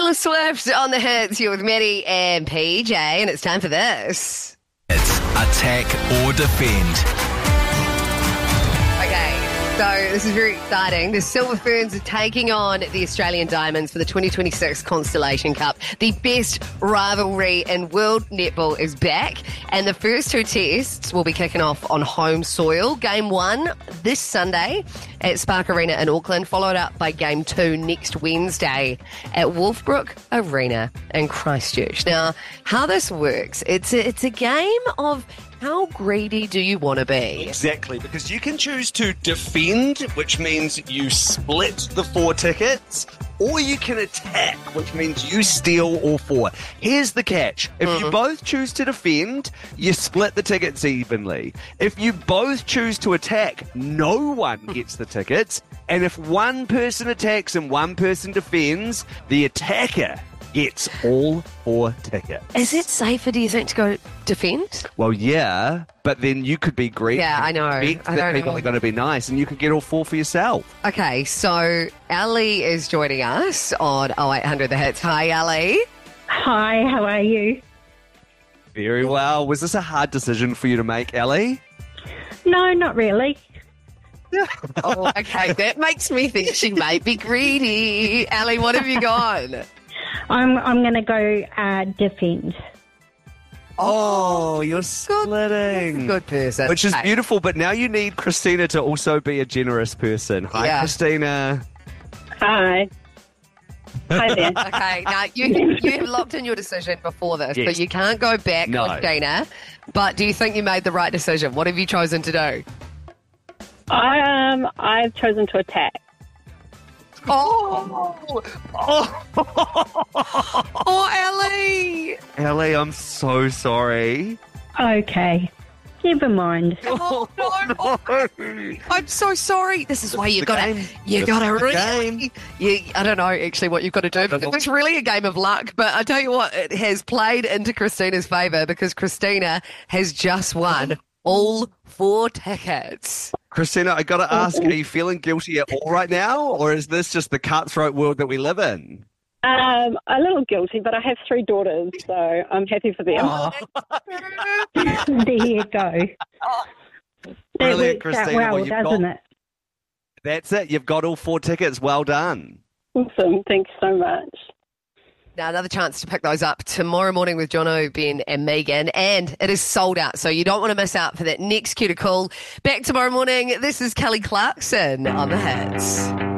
Taylor Swift on the hits. You're with Maddie and PJ, and it's time for this. It's attack or defend. Okay, so this is very exciting. The Silver Ferns are taking on the Australian Diamonds for the 2026 Constellation Cup. The best rivalry in world netball is back, and the first two tests will be kicking off on home soil. Game 1 this Sunday at Spark Arena in Auckland, followed up by Game 2 next Wednesday at Wolfbrook Arena in Christchurch. Now, how this works, it's a game of how greedy do you want to be? Exactly, because you can choose to defend, which means you split the 4 tickets, or you can attack, which means you steal all 4. Here's the catch. If you both choose to defend, you split the tickets evenly. If you both choose to attack, no one gets the tickets. And if one person attacks and one person defends, the attacker gets all 4 tickets. Is it safer, do you think, to go defend? Well, yeah, but then you could be greedy. Yeah, I know. Expect I that don't people know. are going to be nice, and you could get all 4 for yourself. Okay, so Ali is joining us on 0800 The Hits. Hi, Ali. Hi, how are you? Very well. Was this a hard decision for you to make, Ellie? No, not really. Oh, okay, that makes me think she may be greedy. Ali, what have you gone? I'm going to go defend. Oh, you're splitting. Good person. Which is Okay. beautiful, but now you need Christina to also be a generous person. Hi, Yeah. Christina. Hi. Hi there. Okay, now you have locked in your decision before this, Yes. but you can't go back, No. Christina. But do you think you made the right decision? What have you chosen to do? I've chosen to attack. Oh, Ali. Ellie, I'm so sorry. Okay. Never mind. Oh, no. I'm so sorry. This is why you the gotta, game. you This gotta is the really. I don't know actually what you've got to do. It's really a game of luck, but I tell you what, it has played into Christina's favour because Christina has just won all 4 tickets. Christina, I got to ask, are you feeling guilty at all right now, or is this just the cutthroat world that we live in? A little guilty, but I have 3 daughters, so I'm happy for them. Oh. There you go. That Brilliant, works out Christina. well, Well, you've doesn't got- it? That's it. You've got all 4 tickets. Well done. Awesome. Thanks so much. Now, another chance to pick those up tomorrow morning with Jono, Ben and Megan. And it is sold out, so you don't want to miss out for that next cue to call. Back tomorrow morning. This is Kelly Clarkson on The Hits.